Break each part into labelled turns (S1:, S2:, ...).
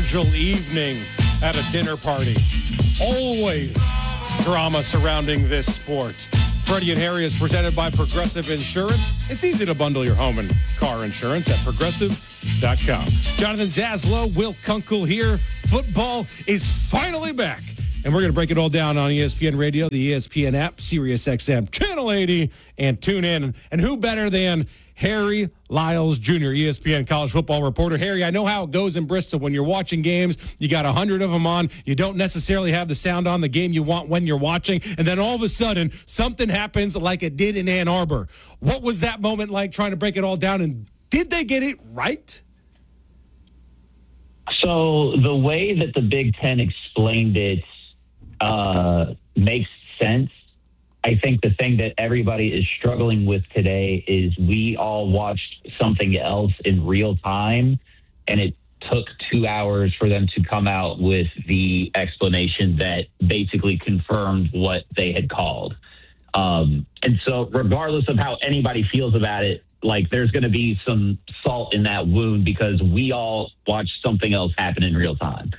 S1: cordial evening at a dinner party. Always drama surrounding this sport. Freddie and Harry is presented by Progressive Insurance. It's easy to bundle your home and car insurance at Progressive.com. Jonathan Zaslow, Will Kunkel here. Football is finally back. And we're going to break it all down on ESPN Radio, the ESPN app, SiriusXM, Channel 80, and tune in. And who better than Harry Lyles Jr., ESPN college football reporter. Harry, I know how it goes in Bristol when you're watching games. You got 100 of them on. You don't necessarily have the sound on the game you want when you're watching. And then all of a sudden, something happens like it did in Ann Arbor. What was that moment like trying to break it all down? And did they get it right?
S2: So the way that the Big Ten explained it makes sense. I think the thing that everybody is struggling with today is we all watched something else in real time, and it took 2 hours for them to come out with the explanation that basically confirmed what they had called. And so regardless of how anybody feels about it, like there's going to be some salt in that wound because we all watched something else happen in real time.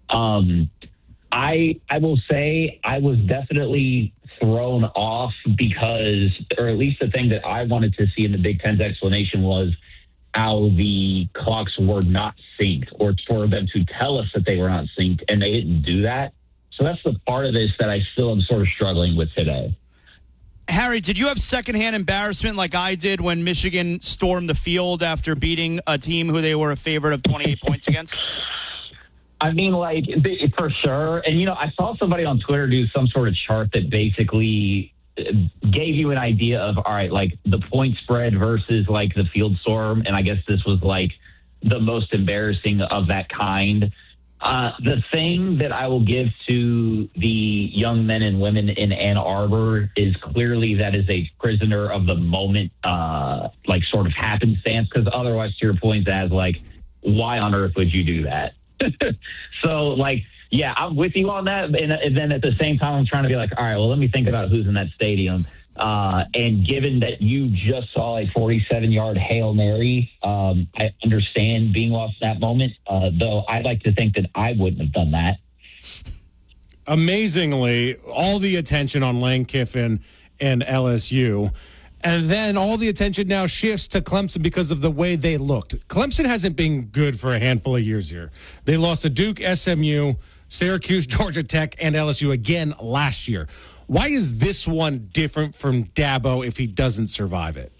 S2: I will say I was definitely thrown off because, or at least the thing that I wanted to see in the Big Ten's explanation was how the clocks were not synced, or for them to tell us that they were not synced, and they didn't do that. So that's the part of this that I still am sort of struggling with today.
S3: Harry, did you have secondhand embarrassment like I did when Michigan stormed the field after beating a team who they were a favorite of 28 points against?
S2: I mean, like, for sure. And, you know, I saw somebody on Twitter do some sort of chart that basically gave you an idea of, all right, like the point spread versus like the field storm. And I guess this was like the most embarrassing of that kind. The thing that I will give to the young men and women in Ann Arbor is clearly that is a prisoner of the moment, like sort of happenstance. Because otherwise, to your point, as like, why on earth would you do that? So, like, yeah, I'm with you on that. And then at the same time, I'm trying to be like, all right, well, let me think about who's in that stadium. And given that you just saw a 47-yard Hail Mary, I understand being lost in that moment, though I'd like to think that I wouldn't have done that.
S1: Amazingly, all the attention on Lane Kiffin and LSU. And then all the attention now shifts to Clemson because of the way they looked. Clemson hasn't been good for a handful of years here. They lost to Duke, SMU, Syracuse, Georgia Tech, and LSU again last year. Why is this one different from Dabo if he doesn't survive it?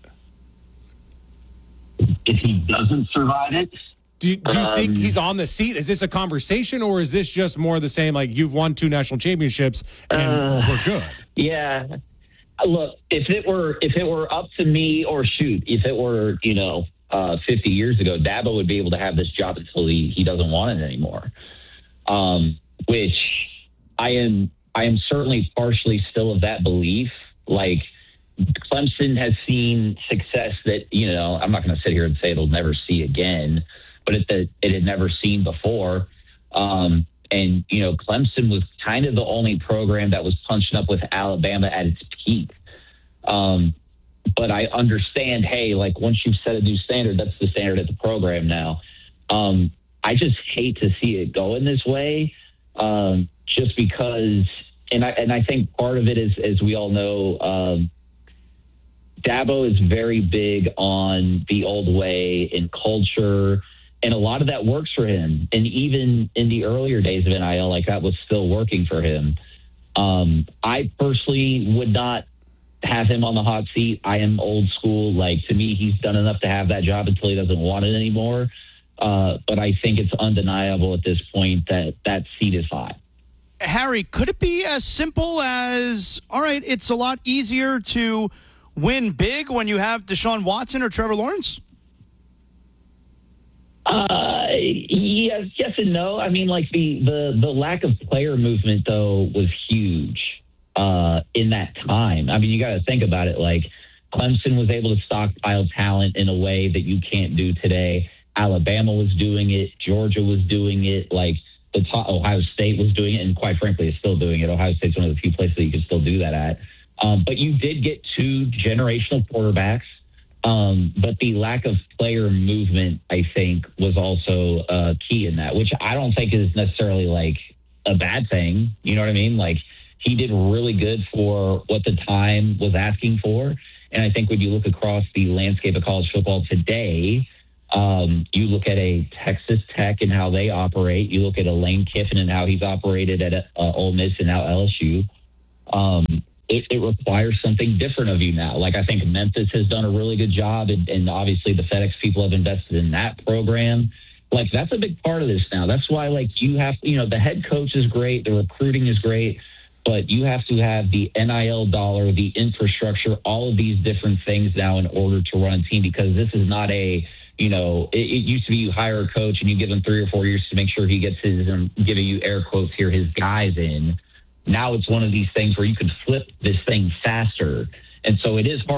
S2: If he doesn't survive it?
S1: Do you think he's on the seat? Is this a conversation, or is this just more of the same, like you've won 2 national championships and we're good?
S2: Yeah. Look, if it were up to me, or shoot, if it were, 50 years ago, Dabo would be able to have this job until he doesn't want it anymore. Which I am certainly partially still of that belief. Like, Clemson has seen success that, I'm not going to sit here and say it'll never see again, but it had never seen before. And, Clemson was kind of the only program that was punching up with Alabama at its peak. But I understand, hey, like once you've set a new standard, that's the standard at the program now. I just hate to see it going this way, just because, and I think part of it is, as we all know, Dabo is very big on the old way and culture. And a lot of that works for him. And even in the earlier days of NIL, like that was still working for him. I personally would not have him on the hot seat. I am old school. Like, to me, he's done enough to have that job until he doesn't want it anymore. But I think it's undeniable at this point that seat is hot.
S3: Harry, could it be as simple as, all right, it's a lot easier to win big when you have Deshaun Watson or Trevor Lawrence?
S2: Yes and no. I mean, like the lack of player movement though was huge in that time. I mean, you got to think about it. Like, Clemson was able to stockpile talent in a way that you can't do today. Alabama was doing it. Georgia was doing it. Like, Ohio State was doing it, and quite frankly, is still doing it. Ohio State's one of the few places that you can still do that at. But you did get 2 generational quarterbacks. But the lack of player movement, I think, was also key in that, which I don't think is necessarily like a bad thing. You know what I mean? Like, he did really good for what the time was asking for. And I think when you look across the landscape of college football today, you look at a Texas Tech and how they operate. You look at a Lane Kiffin and how he's operated at Ole Miss and now LSU. It requires something different of you now. Like, I think Memphis has done a really good job, and obviously the FedEx people have invested in that program. Like, that's a big part of this now. That's why, like, you have, the head coach is great, the recruiting is great, but you have to have the NIL dollar, the infrastructure, all of these different things now in order to run a team, because this is not it used to be you hire a coach and you give him 3 or 4 years to make sure he gets his, giving you air quotes here, his guys in. Now it's one of these things where you can flip this thing faster. And so it is hard